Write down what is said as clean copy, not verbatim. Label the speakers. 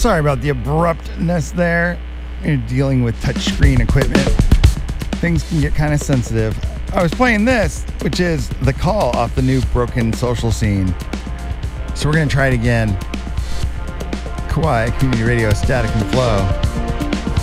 Speaker 1: Sorry about the abruptness there. You're dealing with touchscreen equipment. Things can get kind of sensitive. I was playing this, which is The Call off the new Broken Social Scene. So we're going to try it again. Kauai, Community Radio, Static and Flow.